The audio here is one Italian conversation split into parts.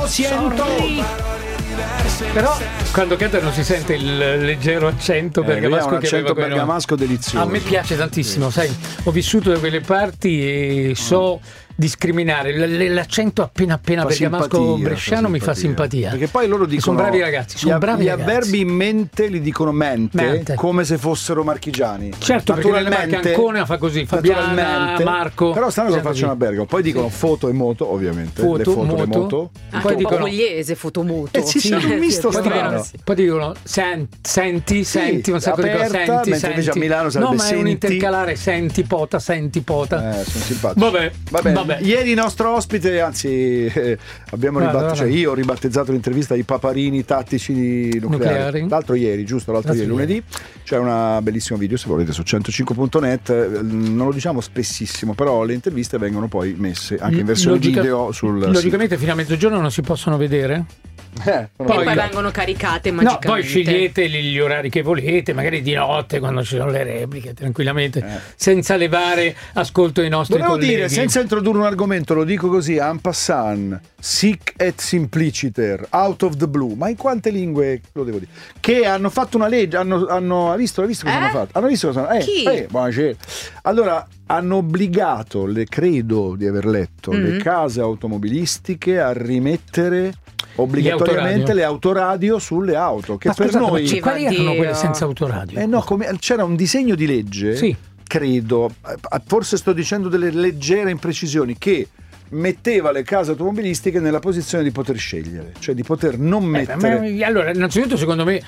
siento. Però quando canta non si sente il leggero accento bergamasco un che accento aveva bergamasco delizioso. A me piace tantissimo, sai, ho vissuto da quelle parti e so discriminare. L'accento appena bergamasco bresciano mi fa simpatia. Perché poi loro dicono sono bravi ragazzi, sono bravi gli ragazzi. avverbi in mente li dicono mente, come se fossero marchigiani. Certo, naturalmente, perché Ancona fa così, Fabiana, Marco. Però stanno lo facciano a Bergamo. Poi dicono foto e moto, ovviamente. Foto, le foto, le moto. Poi dicono pugliese, fotomoto. Un misto strano. Poi dicono senti, un sacco di cose. Senti. Invece a Milano sarebbe ma è un intercalare senti pota. Sono simpatici. Vabbè. Ieri il nostro ospite, anzi, abbiamo io ho ribattezzato l'intervista ai paparini tattici nucleari. L'altro ieri, lunedì. C'è un bellissimo video, se volete, su 105.net. Non lo diciamo spessissimo, però le interviste vengono poi messe anche in versione video sul logicamente sito. fino a mezzogiorno non si possono vedere. Poi vengono caricate magicamente. Poi scegliete gli orari che volete, magari di notte quando ci sono le repliche, tranquillamente, senza levare ascolto ai nostri colleghi. Dire, senza introdurre un argomento, lo dico così, en passant, sic et simpliciter, out of the blue. Ma in quante lingue lo devo dire? Che hanno fatto una legge, hanno visto cosa hanno fatto? Hanno visto cosa hanno Chi? Buonasera. Allora, hanno obbligato, credo di aver letto, le case automobilistiche a rimettere obbligatoriamente le autoradio sulle auto, che per noi quali erano quelle senza autoradio? C'era un disegno di legge, credo, forse sto dicendo delle leggere imprecisioni, che metteva le case automobilistiche nella posizione di poter scegliere, cioè di poter non mettere. Allora, innanzitutto secondo me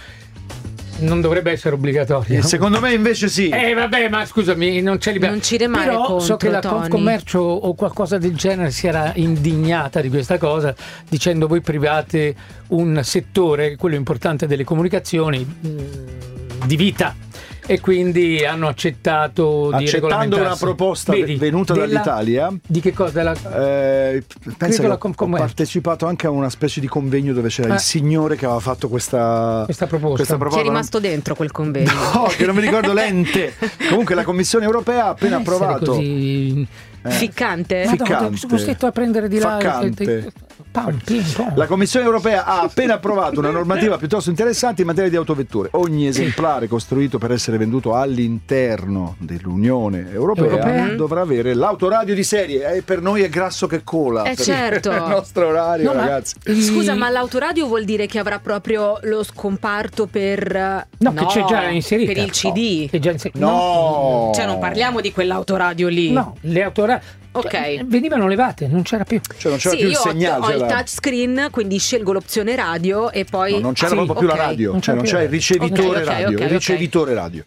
non dovrebbe essere obbligatorio. Secondo me invece sì. Vabbè, ma scusami, non c'è libertà. Non ci rimane però contro, so che la Tony. Confcommercio o qualcosa del genere si era indignata di questa cosa, dicendo voi private un settore, quello importante delle comunicazioni, di vita. E quindi hanno accettato di regolamentare. Una proposta venuta dall'Italia. Di che cosa? Penso che ho partecipato anche a una specie di convegno dove c'era il signore che aveva fatto questa proposta. Ci è rimasto dentro quel convegno? No, che non mi ricordo l'ente. Comunque la Commissione Europea ha appena approvato. Così... Ficcante? Sono costretto a prendere di là. La Commissione Europea ha appena approvato una normativa piuttosto interessante in materia di autovetture. Ogni esemplare costruito per essere venduto all'interno dell'Unione Europea dovrà avere l'autoradio di serie. E per noi è grasso che cola. Certo. Per il nostro orario, ragazzi. Scusa, ma l'autoradio vuol dire che avrà proprio lo scomparto per... No, che c'è già inserito. Per il CD. È già no. Cioè non parliamo di quell'autoradio lì. No, le autoradio... Ok. Venivano levate, non c'era più. Cioè non c'era più il segnale. Ho il touchscreen, quindi scelgo l'opzione radio e poi. No, non c'era proprio più la radio, non c'è il ricevitore radio. Il ricevitore radio.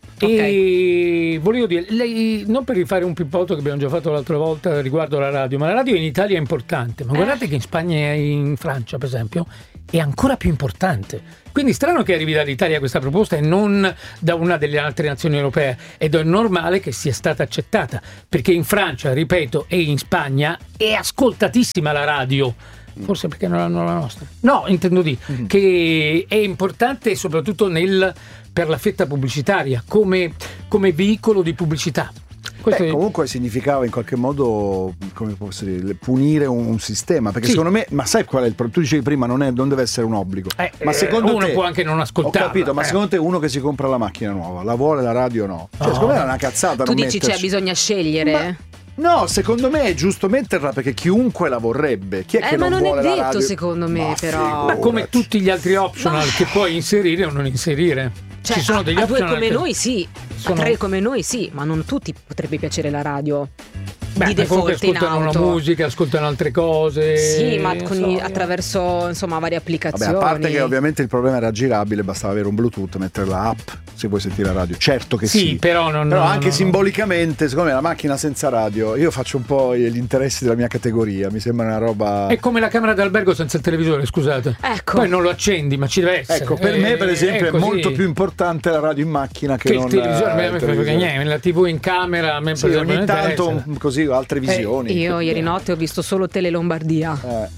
E volevo dire, lei, non per rifare un pippotto che abbiamo già fatto l'altra volta riguardo la radio, ma la radio in Italia è importante. Ma guardate che in Spagna e in Francia, per esempio, è ancora più importante. Quindi strano che arrivi dall'Italia questa proposta e non da una delle altre nazioni europee, ed è normale che sia stata accettata, perché in Francia, ripeto, e in Spagna è ascoltatissima la radio, forse perché non hanno la nostra. No, intendo dire che è importante soprattutto per la fetta pubblicitaria, come veicolo di pubblicità. Comunque significava in qualche modo, come posso dire, punire un sistema, perché secondo me, ma sai qual è il problema? Tu dicevi prima non deve essere un obbligo, ma secondo uno te può anche non ascoltare. Ho capito, ma secondo te uno che si compra la macchina nuova la vuole la radio o no? Cioè, secondo me è una cazzata. Tu dici bisogna scegliere? No, secondo me è giusto metterla perché chiunque la vorrebbe. Chi è che ma non vuole è detto, la radio? secondo me, però. Ma come tutti gli altri optional che puoi inserire o non inserire. Cioè, ci sono degli a due optional come noi sì, a tre come noi sì, ma non tutti potrebbe piacere la radio. Di default in ascoltano auto. la musica, ascoltano altre cose. Sì, ma attraverso varie applicazioni. Vabbè, a parte che ovviamente il problema era girabile, bastava avere un Bluetooth, mettere la app se vuoi sentire la radio. Certo che sì. Però anche simbolicamente, secondo me la macchina senza radio, io faccio un po' gli interessi della mia categoria, mi sembra una roba. È come la camera d'albergo senza il televisore, scusate. Ecco. Poi non lo accendi, ma ci deve essere. Ecco, per me per esempio è molto più importante la radio in macchina che non il televisore. Niente, la TV in camera, a me sì, ogni tanto così altre visioni. Io ieri notte ho visto solo Tele Lombardia.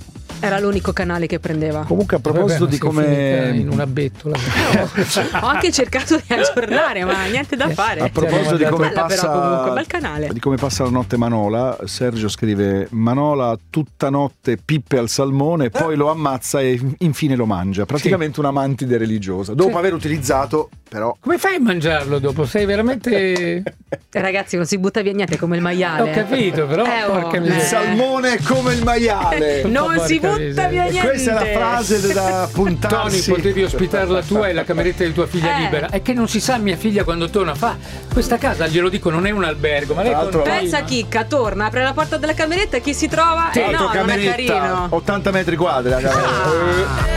Era l'unico canale che prendeva. Comunque a proposito di come in una bettola. Ho anche cercato di aggiornare, ma niente da fare. A proposito di come passa, però comunque bel canale. Di come passa la notte Manola, Sergio scrive: Manola tutta notte pippe al salmone, poi lo ammazza e infine lo mangia. Praticamente una mantide religiosa. Dopo aver utilizzato, però. Come fai a mangiarlo dopo? Sei veramente. Ragazzi, non si butta via niente come il maiale. Ho capito, però il salmone è come il maiale. Non si butta via niente. Questa è la frase da puntarsi. Tony, potevi ospitare la tua e la cameretta di tua figlia libera. È che non si sa, mia figlia quando torna fa questa casa, glielo dico, non è un albergo, ma lei pensa chicca, torna, apre la porta della cameretta, chi si trova? No, non è carino. 80 metri quadri.